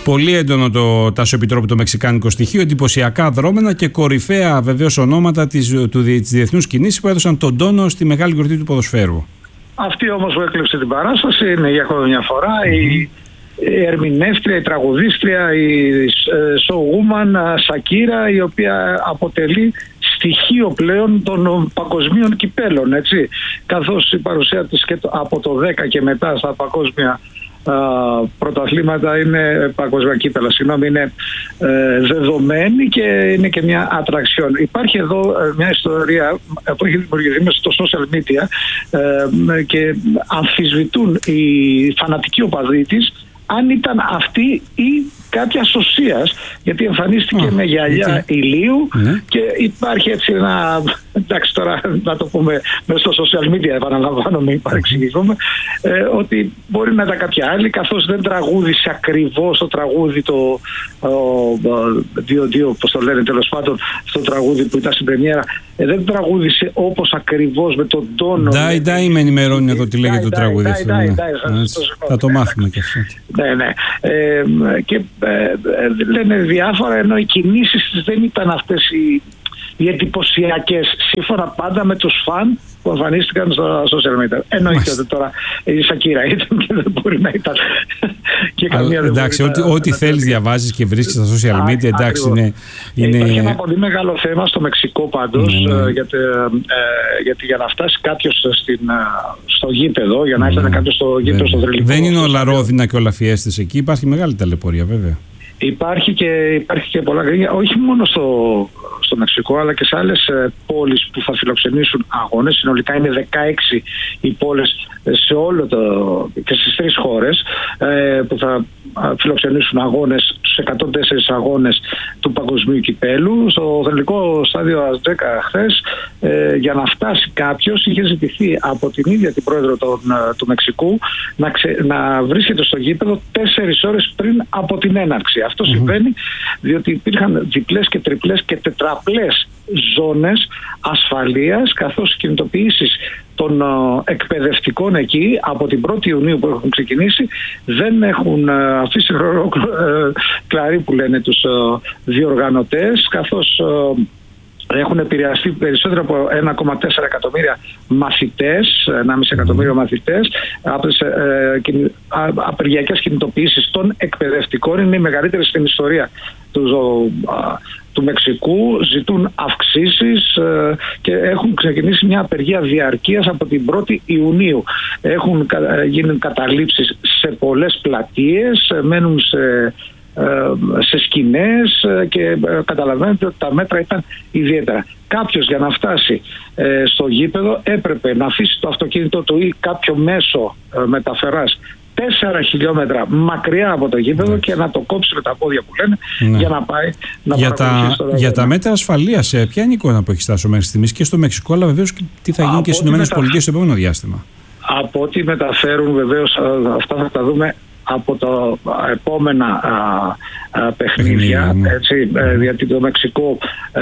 Πολύ έντονο το Τάσο Επιτρόπου το μεξικάνικο στοιχείο, εντυπωσιακά δρόμενα και κορυφαία βεβαίως ονόματα της διεθνούς κινήσης που έδωσαν τον τόνο στη μεγάλη γιορτή του ποδοσφαίρου. Αυτή όμως που έκλειψε την παράσταση είναι για ακόμη μια φορά η ερμηνεύτρια, η τραγουδίστρια, η showwoman Σακύρα, η οποία αποτελεί στοιχείο πλέον των παγκοσμίων κυπέλων, έτσι, καθώς η παρουσία της και από το 10 και μετά στα παγκόσμια πρωταθλήματα παγκόσμια κύπελα, είναι δεδομένη και είναι και μια ατραξιόν. Υπάρχει εδώ μια ιστορία που έχει δημιουργηθεί μέσα στο social media και αμφισβητούν οι φανατικοί οπαδοί της αν ήταν αυτή ή κάποια σωσίας, γιατί εμφανίστηκε με γυαλιά ηλίου και υπάρχει έτσι ένα, εντάξει τώρα να το πούμε μέσα στο social media, επαναλαμβάνω, μην παρεξηγηθούμε, ότι μπορεί να ήταν κάποια άλλη, καθώς δεν τραγούδισε ακριβώς το τραγούδι το 2-2, όπως το λένε τέλος πάντων, στο τραγούδι που ήταν στην πρεμιέρα, δεν τραγούδισε όπως ακριβώς με τον τόνο. Ντάι με ενημερώνει εδώ τι λέγεται το τραγούδι αυτό. Θα το μάθουμε και αυτό. Ναι. Και λένε διάφορα, ενώ οι κινήσεις της δεν ήταν αυτές οι εντυπωσιακές, σύμφωνα πάντα με τους φαν που εμφανίστηκαν στο social media. Εννοείται ότι τώρα η Σακύρα ήταν και δεν μπορεί να ήταν και καμία. Εντάξει, ό,τι θέλεις διαβάζεις και βρίσκεις στα social media, εντάξει, είναι... Υπάρχει ένα πολύ μεγάλο θέμα στο Μεξικό πάντως, γιατί για να φτάσει κάποιος στο γήπεδο, για να έρθει κάποιος στο γήπεδο στο θρυλικό... Δεν είναι όλα ρόδινα και όλα φιέστες εκεί, υπάρχει μεγάλη ταλαιπωρία βέβαια. Υπάρχει και πολλά γκρίνια, όχι μόνο στο Μεξικό, αλλά και σε άλλες πόλεις που θα φιλοξενήσουν αγώνες. Συνολικά είναι 16 οι πόλεις σε όλο και στις 3 χώρες που θα φιλοξενήσουν αγώνες, στους 104 αγώνες του Παγκοσμίου Κυπέλου. Στο θρυλικό στάδιο Αζτέκα χθες, για να φτάσει κάποιος, είχε ζητηθεί από την ίδια την πρόεδρο του Μεξικού να βρίσκεται στο γήπεδο 4 ώρες πριν από την έναρξη. Αυτό συμβαίνει διότι υπήρχαν διπλές και τριπλές και τετραπλές ζώνες ασφαλείας, καθώς οι κινητοποιήσεις των εκπαιδευτικών εκεί από την 1η Ιουνίου που έχουν ξεκινήσει δεν έχουν αφήσει κλαρί που λένε τους διοργανωτές, καθώς έχουν επηρεαστεί περισσότερο από 1,4 εκατομμύρια μαθητές, 1,5 εκατομμύριο μαθητές. Από τις απεργιακές κινητοποιήσεις των εκπαιδευτικών είναι οι μεγαλύτερες στην ιστορία του Μεξικού. Ζητούν αυξήσεις και έχουν ξεκινήσει μια απεργία διαρκείας από την 1η Ιουνίου. Έχουν γίνει καταλήψεις σε πολλές πλατείες, μένουν σε σκηνές και καταλαβαίνετε ότι τα μέτρα ήταν ιδιαίτερα. Κάποιος για να φτάσει στο γήπεδο έπρεπε να αφήσει το αυτοκίνητο του ή κάποιο μέσο μεταφοράς 4 χιλιόμετρα μακριά από το γήπεδο και να το κόψει με τα πόδια που λένε για να πάει να παρακολουθήσει το Για τα μέτρα ασφαλείας, ποια είναι η εικόνα που έχει φτάσει μέχρι στιγμής και στο Μεξικό, αλλά βεβαίως και τι θα γίνει και στις ΗΠΑ στο επόμενο διάστημα? Από ό,τι μεταφέρουν, βεβαίως αυτά θα τα δούμε από τα επόμενα παιχνίδια, έτσι, γιατί το Μεξικό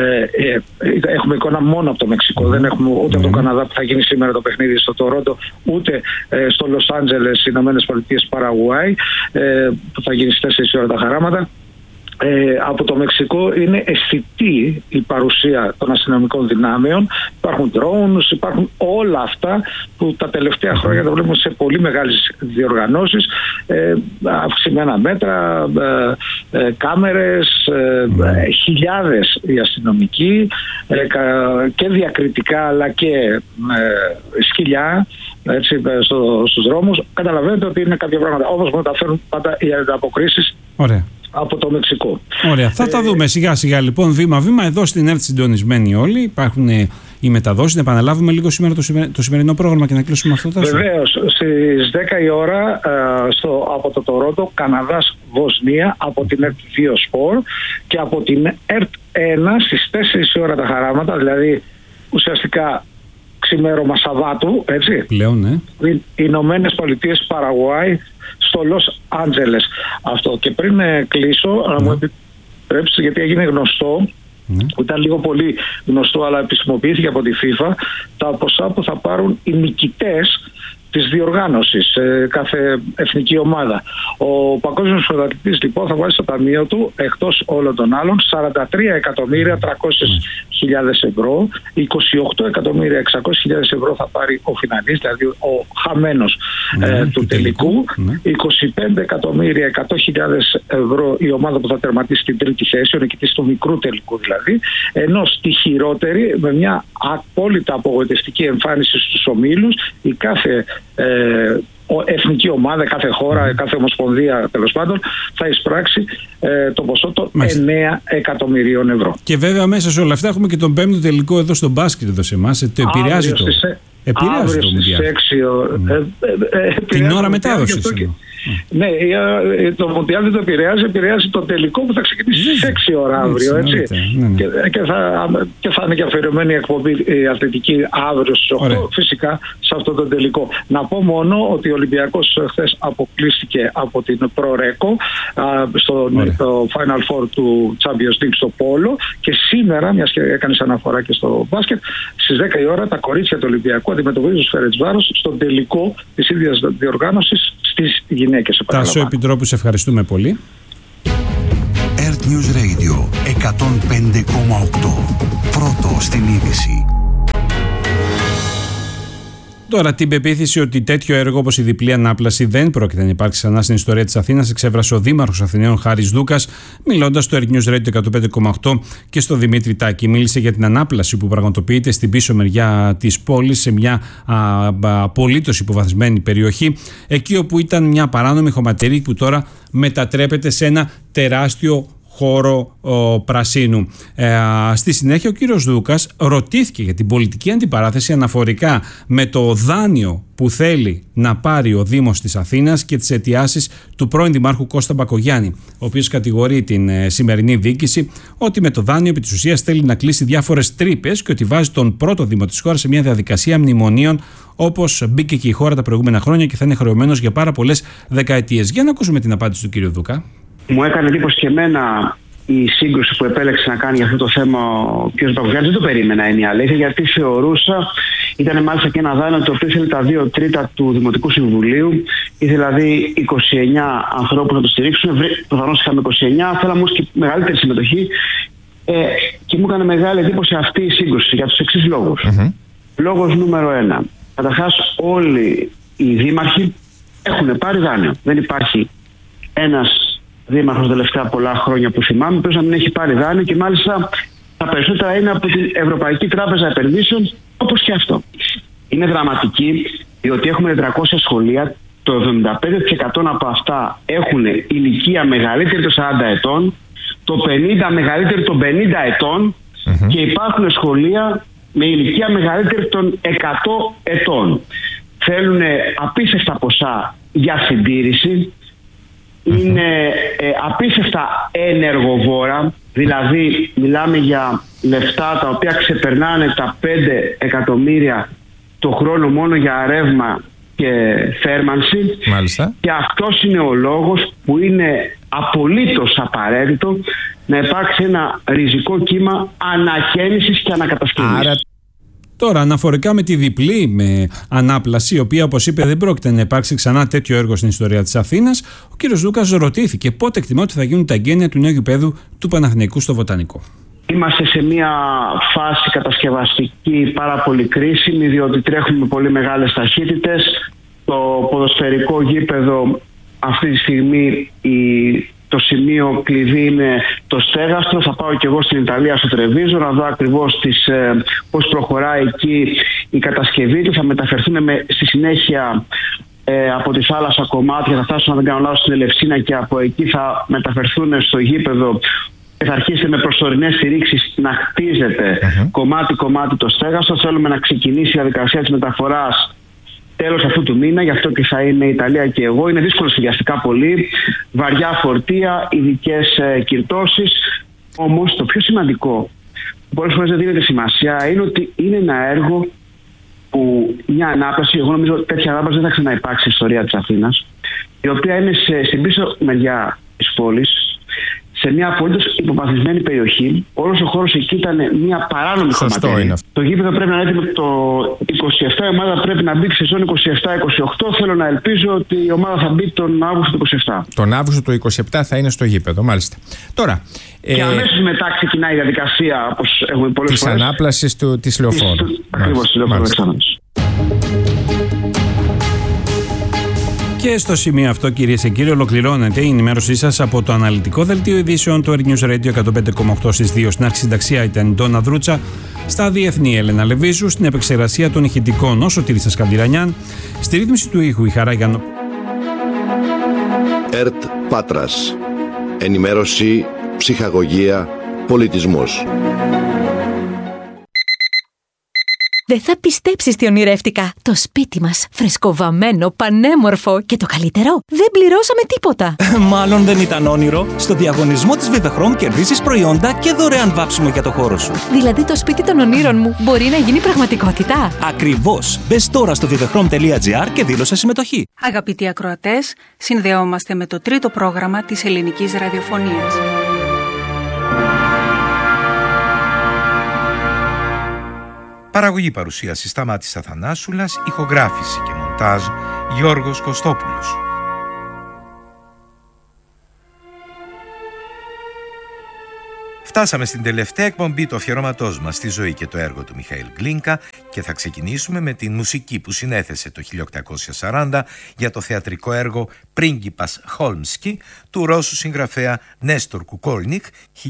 έχουμε εικόνα μόνο από το Μεξικό, δεν έχουμε ούτε από τον Καναδά που θα γίνει σήμερα το παιχνίδι στο Τορόντο, ούτε στο Λος Άντζελες, Ηνωμένες Πολιτείες, Παραγουάι, που θα γίνει στις 4 ώρα τα χαράματα. Από το Μεξικό είναι αισθητή η παρουσία των αστυνομικών δυνάμεων. Υπάρχουν drones, υπάρχουν όλα αυτά που τα τελευταία χρόνια τα βλέπουμε σε πολύ μεγάλες διοργανώσεις, αυξημένα μέτρα, κάμερες, χιλιάδες οι αστυνομικοί και διακριτικά αλλά και σκυλιά, έτσι, στους δρόμους. Καταλαβαίνετε ότι είναι κάποια πράγματα, όμως μεταφέρουν πάντα οι ανταποκρίσεις από το Μεξικό. Ωραία. Θα τα δούμε σιγά σιγά λοιπόν, βήμα-βήμα. Εδώ στην ΕΡΤ συντονισμένοι όλοι. Υπάρχουν οι μεταδόσεις. Να επαναλάβουμε λίγο σήμερα το σημερινό πρόγραμμα και να κλείσουμε αυτό το. Βεβαίως. Στις 10 η ώρα από το Τορόντο, Καναδάς, Βοσνία, από την ΕΡΤ 2 Sport και από την ΕΡΤ 1 στις 4 η ώρα τα χαράματα, δηλαδή ουσιαστικά ξημέρωμα Σαββάτου, έτσι. Πλέον, ναι. Οι Ηνωμένες Πολιτείες, Παραγουάι, στο Λος Άντζελες. Αυτό. Και πριν κλείσω, να μου επιτρέψετε, γιατί έγινε γνωστό, ήταν λίγο πολύ γνωστό, αλλά επισημοποιήθηκε από τη FIFA, τα ποσά που θα πάρουν οι νικητές της διοργάνωσης, κάθε εθνική ομάδα. Ο παγκόσμιος πρωταθλητής λοιπόν θα βάλει στο ταμείο του, εκτός όλων των άλλων, 43.300.000 ευρώ, 28.600.000 ευρώ θα πάρει ο φιναλίστ, δηλαδή ο χαμένος του τελικού, 25.100.000 ευρώ η ομάδα που θα τερματίσει την τρίτη θέση, ο νικητής του μικρού τελικού δηλαδή, ενώ στη χειρότερη, με μια απόλυτα απογοητευτική εμφάνιση στους ομίλους, η κάθε εθνική ομάδα, κάθε χώρα, κάθε ομοσπονδία τέλος πάντων, θα εισπράξει το ποσό των 9 εκατομμυρίων ευρώ. Και βέβαια μέσα σε όλα αυτά έχουμε και τον πέμπτο τελικό εδώ στο μπάσκετ εδώ σε εμάς. Το επηρεάζει το. Επηρεάζει το Μουντιάλ. Την ώρα μετάδοσης. Ναι, το Μουντιάλ δεν το επηρεάζει το τελικό που θα ξεκινήσει στις 6 ώρα αύριο. Έτσι. Και θα είναι και αφιερωμένη η εκπομπή η αθλητική αύριο στις 8, φυσικά σε αυτό το τελικό. Να πω μόνο ότι ο Ολυμπιακός χθες αποκλείστηκε από την Προρέκο στο Final Four του Champions League στο Πόλο, και σήμερα, μιας και έκανες αναφορά και στο μπάσκετ, στις 10 η ώρα τα κορίτσια του Ολυμπιακού αντιμετωπίζουν τους Φερεντσβάρος στον τελικό της ίδιας διοργάνωσης στις γυναίκες. Τάσο Επιτρόπου, σε ευχαριστούμε πολύ. Earth News Radio 105,8. Πρώτο στην είδηση. Τώρα, την πεποίθηση ότι τέτοιο έργο όπως η διπλή ανάπλαση δεν πρόκειται να υπάρξει ξανά στην ιστορία της Αθήνας εξέφρασε ο Δήμαρχος Αθηναίων Χάρης Δούκας, μιλώντας στο Earth News Radio 105,8 και στο Δημήτρη Τάκη. Μίλησε για την ανάπλαση που πραγματοποιείται στην πίσω μεριά της πόλης, σε μια απολύτως υποβαθμισμένη περιοχή, εκεί όπου ήταν μια παράνομη χωματερή που τώρα μετατρέπεται σε ένα τεράστιο χώρο πρασίνου. Στη συνέχεια ο κύριος Δούκας ρωτήθηκε για την πολιτική αντιπαράθεση αναφορικά με το δάνειο που θέλει να πάρει ο Δήμος της Αθήνας και τις αιτιάσεις του πρώην Δημάρχου Κώστα Μπακογιάννη, ο οποίος κατηγορεί την σημερινή διοίκηση ότι με το δάνειο επί της ουσίας θέλει να κλείσει διάφορες τρύπες και ότι βάζει τον πρώτο Δήμο της χώρας σε μια διαδικασία μνημονίων, όπως μπήκε και η χώρα τα προηγούμενα χρόνια και θα είναι χρεωμένος για πάρα πολλές δεκαετίες. Για να ακούσουμε την απάντηση του κύριου Δούκα. Μου έκανε εντύπωση και εμένα η σύγκρουση που επέλεξε να κάνει για αυτό το θέμα ο κ. Μπακογιάννης. Δεν το περίμενα, είναι η αλήθεια, γιατί θεωρούσα, ήταν μάλιστα και ένα δάνειο το οποίο ήθελε τα 2/3 του Δημοτικού Συμβουλίου, ήθελε δηλαδή 29 ανθρώπους να το στηρίξουν. Προφανώς είχαμε 29, θέλαμε όμως και μεγαλύτερη συμμετοχή. Και μου έκανε μεγάλη εντύπωση αυτή η σύγκρουση για τους εξής λόγους. Λόγος νούμερο 1. Καταρχάς, όλοι οι δήμαρχοι έχουν πάρει δάνειο. Δεν υπάρχει ένας δήμαρχος τελευταία πολλά χρόνια που θυμάμαι, πρέπει να μην έχει πάρει δάνειο, και μάλιστα τα περισσότερα είναι από την Ευρωπαϊκή Τράπεζα Επενδύσεων, όπως και αυτό. Είναι δραματική, διότι έχουμε 400 σχολεία, το 75% από αυτά έχουν ηλικία μεγαλύτερη των 40 ετών, το 50% μεγαλύτερη των 50 ετών και υπάρχουν σχολεία με ηλικία μεγαλύτερη των 100 ετών. Θέλουν απίστευτα ποσά για συντήρηση. Είναι απίστευτα ενεργοβόρα, δηλαδή μιλάμε για λεφτά τα οποία ξεπερνάνε τα 5 εκατομμύρια το χρόνο μόνο για ρεύμα και θέρμανση. Μάλιστα. Και αυτός είναι ο λόγος που είναι απολύτως απαραίτητο να υπάρξει ένα ριζικό κύμα ανακαίνησης και ανακατασκευής. Τώρα, αναφορικά με τη διπλή ανάπλαση, η οποία, όπως είπε, δεν πρόκειται να υπάρξει ξανά τέτοιο έργο στην ιστορία της Αθήνας, ο κύριος Δούκας ρωτήθηκε πότε εκτιμά ότι θα γίνουν τα εγγένεια του νέου γηπέδου του Παναθηναϊκού στο Βοτανικό. Είμαστε σε μια φάση κατασκευαστική πάρα πολύ κρίσιμη, διότι τρέχουμε πολύ μεγάλες ταχύτητες. Το ποδοσφαιρικό γήπεδο αυτή τη στιγμή το σημείο κλειδί είναι το στέγαστρο. Θα πάω και εγώ στην Ιταλία, στο Τρεβίζο, να δω ακριβώς πώς προχωράει εκεί η κατασκευή του. Θα μεταφερθούν στη συνέχεια από τη θάλασσα κομμάτια, θα φτάσουν, αν δεν κάνω λάθος, στην Ελευσίνα, και από εκεί θα μεταφερθούν στο γήπεδο και θα αρχίσετε με προσωρινές στηρίξεις να χτίζετε κομμάτι-κομμάτι το στέγαστρο. Θέλουμε να ξεκινήσει η διαδικασία της μεταφοράς τέλος αυτού του μήνα, γι' αυτό και θα είναι η Ιταλία και εγώ. Είναι δύσκολο σχεδιαστικά πολύ, βαριά φορτία, ειδικές κυρτώσεις. Όμως το πιο σημαντικό, που πολλές φορές δεν δίνεται σημασία, είναι ότι είναι ένα έργο που μια ανάπλαση, εγώ νομίζω τέτοια ανάπλαση δεν θα ξαναυπάρξει στην ιστορία της Αθήνας, η οποία είναι στην πίσω μεριά της πόλης, σε μια απολύτως υποβαθμισμένη περιοχή. Όλος ο χώρος εκεί ήταν μια παράνομη χωματερή. Το γήπεδο πρέπει να είναι έτοιμο το 27, η ομάδα πρέπει να μπει στη σεζόν 27-28. Θέλω να ελπίζω ότι η ομάδα θα μπει τον Αύγουστο του 27. Τον Αύγουστο του 27 θα είναι στο γήπεδο, μάλιστα. Τώρα, και αμέσως μετά ξεκινάει η διαδικασία, όπως έχουμε πολλές φορές, της ανάπλασης της λεωφόρου. Ακριβώς, της λεωφόρου εξάμενης. Και στο σημείο αυτό, κυρίες και κύριοι, ολοκληρώνεται η ενημέρωσή σας από το αναλυτικό δελτίο ειδήσεων του Earth News Radio 105,8 στις 2. Στην αρχισυνταξία ήταν η Ντόνα Δρούτσα, στα διεθνή Έλενα Λεβίζου, στην επεξεργασία των ηχητικών ο Σωτήρης Σκανδυρανιάν, στη ρύθμιση του ήχου η Χαρά Γιάννο. ΕΡΤ Πάτρας. Ενημέρωση, ψυχαγωγία, πολιτισμός. Δεν θα πιστέψεις τι ονειρεύτηκα. Το σπίτι μας, φρεσκοβαμμένο, πανέμορφο και το καλύτερο, δεν πληρώσαμε τίποτα. Μάλλον δεν ήταν όνειρο. Στο διαγωνισμό της Vivechrom κερδίζεις προϊόντα και δωρεάν βάψιμο για το χώρο σου. Δηλαδή το σπίτι των ονείρων μου μπορεί να γίνει πραγματικότητα. Ακριβώς. Μπες τώρα στο vivechrom.gr και δήλωσε συμμετοχή. Αγαπητοί ακροατές, συνδεόμαστε με το τρίτο πρόγραμμα της ελληνικής ραδιοφωνίας. Παραγωγή παρουσίαση Σταμάτης Αθανάσουλας, ηχογράφηση και μοντάζ Γιώργος Κωστόπουλος. Φτάσαμε στην τελευταία εκπομπή του αφιερώματός μας στη ζωή και το έργο του Μιχαήλ Γκλίνκα και θα ξεκινήσουμε με την μουσική που συνέθεσε το 1840 για το θεατρικό έργο «Πρίγκιπας Χόλμσκι» του Ρώσου συγγραφέα Νέστορ Κουκόλνικ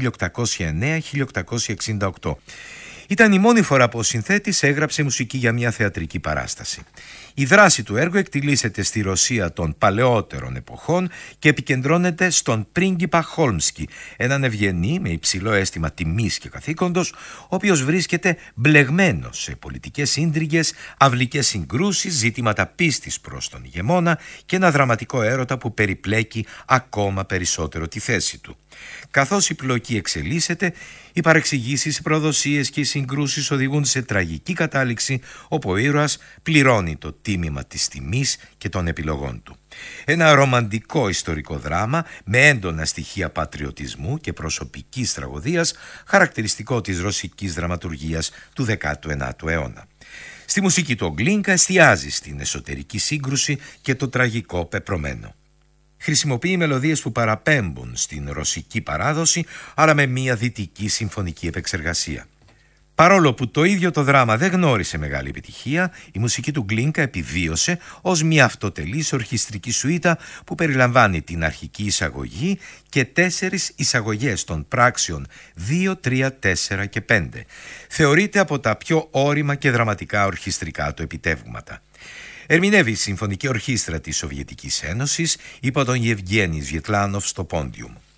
1809-1868. Ήταν η μόνη φορά που ο συνθέτης έγραψε μουσική για μια θεατρική παράσταση. Η δράση του έργου εκτιλήσεται στη Ρωσία των παλαιότερων εποχών και επικεντρώνεται στον πρίγκιπα Χόλμσκι, έναν ευγενή με υψηλό αίσθημα τιμής και καθήκοντος, ο οποίος βρίσκεται μπλεγμένος σε πολιτικές ίντριγες, αυλικές συγκρούσεις, ζητήματα πίστης προς τον ηγεμόνα και ένα δραματικό έρωτα που περιπλέκει ακόμα περισσότερο τη θέση του. Καθώς η πλοκή εξελίσσεται, οι παρεξηγήσεις, οι προδοσίες και οι συγκρούσεις οδηγούν σε τραγική κατάληξη, όπου ο ήρωας πληρώνει το τίμημα της τιμής και των επιλογών του. Ένα ρομαντικό ιστορικό δράμα με έντονα στοιχεία πατριωτισμού και προσωπικής τραγωδίας, χαρακτηριστικό της ρωσικής δραματουργίας του 19ου αιώνα. Στη μουσική του ο Γκλίνκα εστιάζει στην εσωτερική σύγκρουση και το τραγικό πεπρωμένο. Χρησιμοποιεί μελωδίες που παραπέμπουν στην ρωσική παράδοση, αλλά με μια δυτική συμφωνική επεξεργασία. Παρόλο που το ίδιο το δράμα δεν γνώρισε μεγάλη επιτυχία, η μουσική του Γκλίνκα επιβίωσε ως μια αυτοτελής ορχιστρική σουίτα που περιλαμβάνει την αρχική εισαγωγή και 4 εισαγωγές των πράξεων 2, 3, 4 και 5. Θεωρείται από τα πιο όρημα και δραματικά ορχιστρικά του επιτεύγματα. Ερμηνεύει η Συμφωνική Ορχήστρα της Σοβιετικής Ένωσης υπό τον Γευγένη Σβιετλάνοφ στο πόντιουμ.